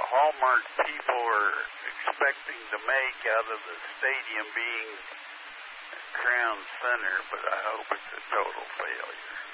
hallmark people are expecting to make out of the stadium being Crown Center, but I hope it's a total failure.